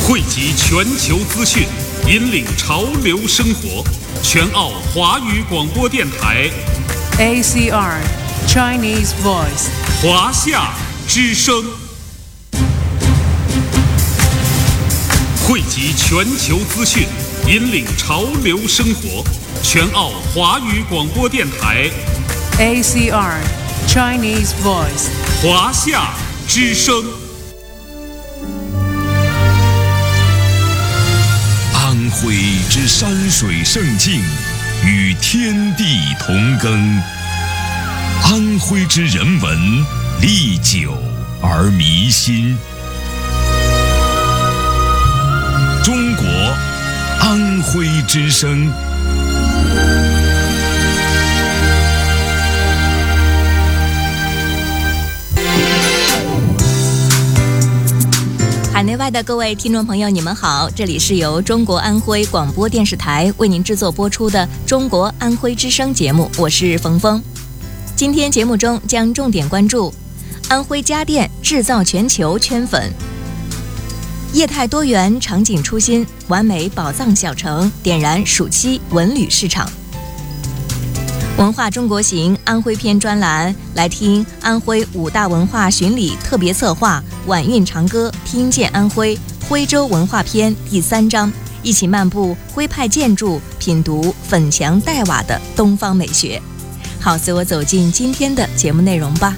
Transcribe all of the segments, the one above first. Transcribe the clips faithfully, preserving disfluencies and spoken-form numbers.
汇集全球资讯，引领潮流生活。全澳华语广播电台 A C R Chinese Voice 华夏之声，汇集全球资讯，引领潮流生活。全澳华语广播电台 A C R Chinese Voice 华夏之声。 安徽之山水胜境，与天地同耕；安徽之人文，历久而弥新。中国安徽之声。 海内外的各位听众朋友，你们好，这里是由中国安徽广播电视台为您制作播出的中国安徽之声节目，我是冯峰。今天节目中将重点关注安徽家电制造全球圈粉，业态多元，场景出新，完美宝藏小城点燃暑期文旅市场。文化中国行安徽篇专栏，来听安徽五大文化巡礼特别策划晚韵长歌听见安徽徽州文化篇第三章，一起漫步徽派建筑，品读粉墙黛瓦的东方美学。好，随我走进今天的节目内容吧。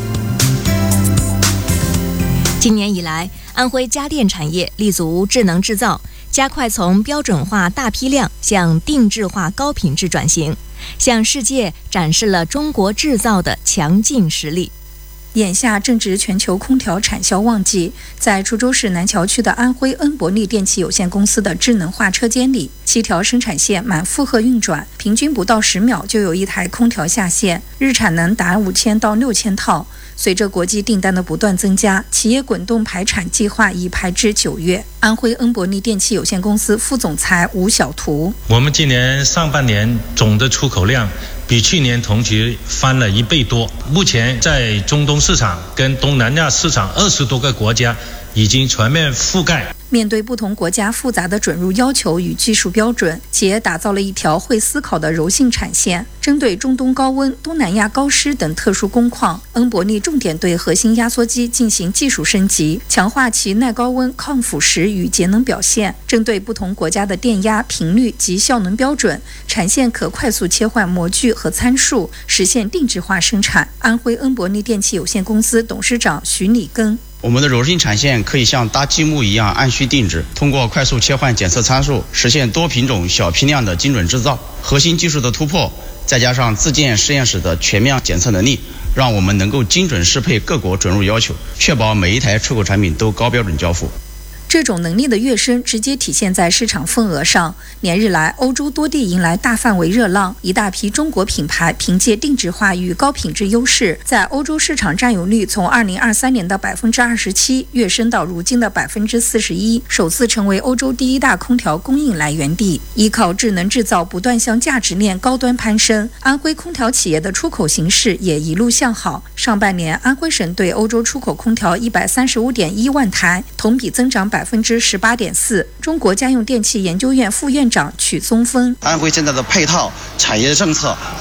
今年以来，安徽家电产业立足智能制造，加快从标准化大批量向定制化高品质转型，向世界展示了中国制造的强劲实力。 眼下正值全球空调产销旺季，在滁州市南桥区的安徽恩伯利电器有限公司的智能化车间里，七条生产线满负荷运转，平均不到十秒就有一台空调下线，日产能达五千到六千套。随着国际订单的不断增加，企业滚动排产计划已排至九月。安徽恩伯利电器有限公司副总裁吴晓图： 我们今年上半年总的出口量比去年同期翻了一倍多，目前在中东市场跟东南亚市场二十多个国家已经全面覆盖。 面对不同国家复杂的准入要求与技术标准，企业打造了一条会思考的柔性产线。针对中东高温、东南亚高湿等特殊工况，恩伯利重点对核心压缩机进行技术升级，强化其耐高温、抗腐蚀与节能表现。针对不同国家的电压、频率及效能标准，产线可快速切换模具和参数，实现定制化生产。安徽恩伯利电器有限公司董事长徐礼根： 我们的柔性产线可以像搭积木一样按需定制，通过快速切换检测参数，实现多品种小批量的精准制造。核心技术的突破，再加上自建实验室的全面检测能力，让我们能够精准适配各国准入要求，确保每一台出口产品都高标准交付。 这种能力的跃升直接体现在市场份额上。连日来，欧洲多地迎来大范围热浪，一大批中国品牌凭借定制化与高品质优势，在欧洲市场占有率从二零二三年的百分之二十七跃升到如今的百分之四十一，首次成为欧洲第一大空调供应来源地。依靠智能制造不断向价值链高端攀升，安徽空调企业的出口形势也一路向好。上半年，安徽省对欧洲出口空调一百三十五点一万台，同比增长百分之十八点四。中国家用电器研究院副院长曲宗峰： 安徽现在的配套产业政策